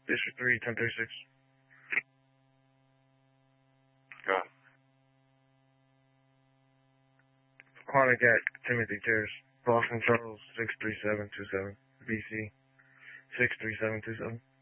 District 3, 1036. Go on. Quanticat, Timothy Terrace, Boston Charles, 63727, BC, 63727.